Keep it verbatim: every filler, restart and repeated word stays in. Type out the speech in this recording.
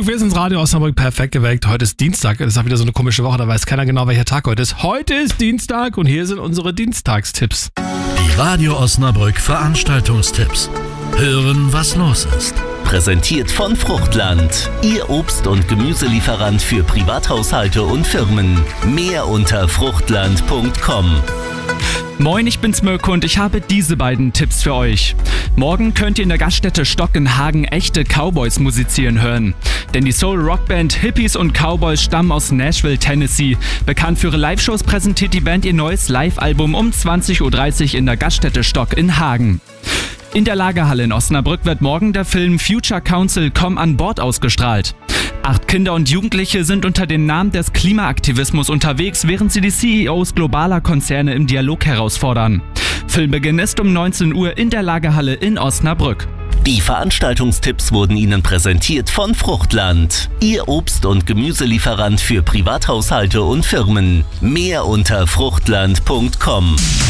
wir sind Radio Osnabrück perfekt geweckt. Heute ist Dienstag. Das ist auch wieder so eine komische Woche, da weiß keiner genau, welcher Tag heute ist. Heute ist Dienstag und hier sind unsere Dienstagstipps. Die Radio Osnabrück Veranstaltungstipps. Hören, was los ist. Präsentiert von Fruchtland. Ihr Obst- und Gemüselieferant für Privathaushalte und Firmen. Mehr unter fruchtland punkt com. Moin, ich bin's Mirko und ich habe diese beiden Tipps für euch. Morgen könnt ihr in der Gaststätte Stock in Hagen echte Cowboys musizieren hören. Denn die Soul-Rock-Band Hippies und Cowboys stammen aus Nashville, Tennessee. Bekannt für ihre Live-Shows präsentiert die Band ihr neues Live-Album um zwanzig Uhr dreißig in der Gaststätte Stock in Hagen. In der Lagerhalle in Osnabrück wird morgen der Film Future Council Komm an Bord ausgestrahlt. Acht Kinder und Jugendliche sind unter dem Namen des Klimaaktivismus unterwegs, während sie die C E Os globaler Konzerne im Dialog herausfordern. Filmbeginn ist um neunzehn Uhr in der Lagerhalle in Osnabrück. Die Veranstaltungstipps wurden Ihnen präsentiert von Fruchtland. Ihr Obst- und Gemüselieferant für Privathaushalte und Firmen. Mehr unter fruchtland punkt com.